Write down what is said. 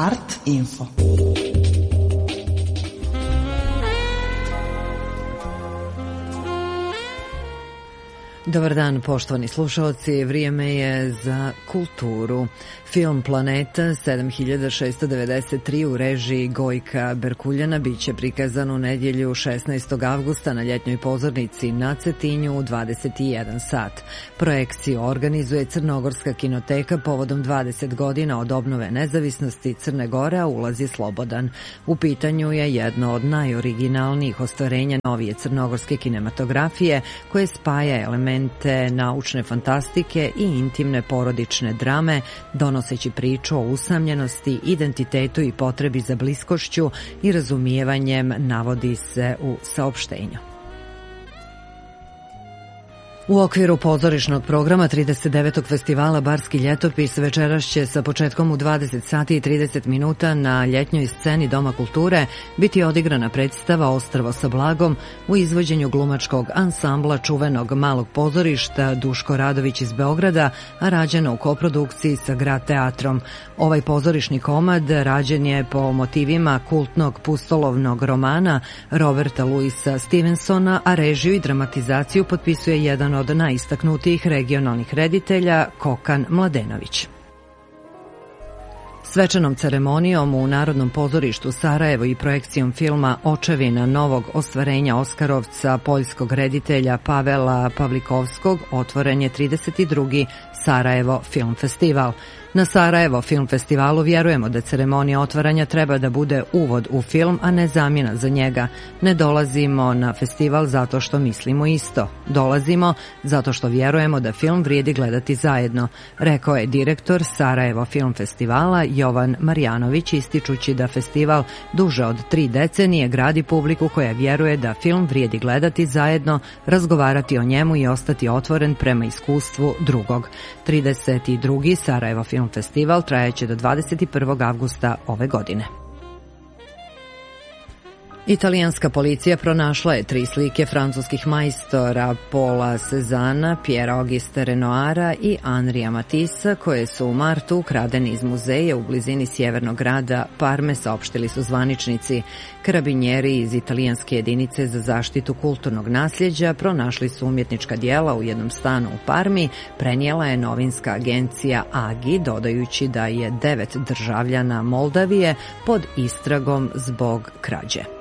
Art Info. Dobar dan, poštovani slušalci, vrijeme je za kulturu. Film Planeta 7693 u režiji Gojka Berkuljana biće prikazan u nedjelju 16. avgusta na ljetnjoj pozornici na Cetinju u 21 sat. Projekciju organizuje Crnogorska kinoteka povodom 20 godina od obnove nezavisnosti Crne Gore, a ulaz je slobodan. U pitanju je jedno od najoriginalnijih ostvarenja novije crnogorske kinematografije koje spaja elemente naučne fantastike i intimne porodične drame, donoseći priču o usamljenosti, identitetu i potrebi za bliskošću i razumijevanjem, navodi se u saopštenju. U okviru pozorišnog programa 39. festivala Barski ljetopis večeras će sa početkom u 20 sati i 30 minuta na ljetnjoj sceni Doma kulture biti odigrana predstava Ostrvo sa blagom u izvođenju glumačkog ansambla čuvenog malog pozorišta Duško Radović iz Beograda, a rađena u koprodukciji sa Grad teatrom. Ovaj pozorišni komad rađen je po motivima kultnog pustolovnog romana Roberta Louisa Stevensona, a režiju i dramatizaciju potpisuje jedan od najistaknutijih regionalnih reditelja Kokan Mladenović. Svečanom ceremonijom u Narodnom pozorištu Sarajevo i projekcijom filma Očevina novog ostvarenja Oskarovca poljskog reditelja Pavela Pavlikovskog otvoren je 32. Sarajevo Film Festival. Na Sarajevo Film Festivalu vjerujemo da ceremonija otvaranja treba da bude uvod u film, a ne zamjena za njega. Ne dolazimo na festival zato što mislimo isto. Dolazimo zato što vjerujemo da film vrijedi gledati zajedno, rekao je direktor Sarajevo Film Festivala Jovan Marjanović, ističući da festival duže od 3 decenije gradi publiku koja vjeruje da film vrijedi gledati zajedno, razgovarati o njemu i ostati otvoren prema iskustvu drugog. 32. Sarajevo Film Festival trajeće do 21. avgusta ove godine. Italijanska policija pronašla je 3 slike francuskih majstora Paula Cézanne, Pierre Auguste Renoira i Henria Matissa, koje su u martu ukradene iz muzeja u blizini sjevernog grada Parme, saopštili su zvaničnici. Karabinjeri iz italijanske jedinice za zaštitu kulturnog nasljeđa pronašli su umjetnička dijela u jednom stanu u Parmi, prenijela je novinska agencija AGI, dodajući da je 9 državljana Moldavije pod istragom zbog krađe.